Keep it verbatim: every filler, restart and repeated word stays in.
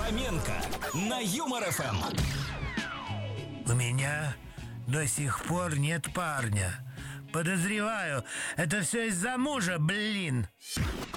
Хоменко на Юмор эф эм. У меня до сих пор нет парня. Подозреваю, это все из-за мужа, блин.